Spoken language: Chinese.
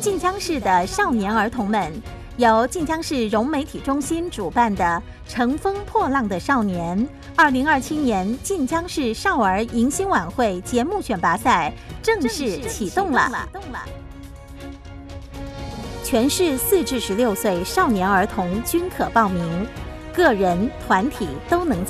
晋江市的少年儿童们，由晋江市融媒体中心主办的“乘风破浪的少年”2027年晋江市少儿迎新晚会节目选拔赛正式启动了。全市4至16岁少年儿童均可报名，个人、团体都能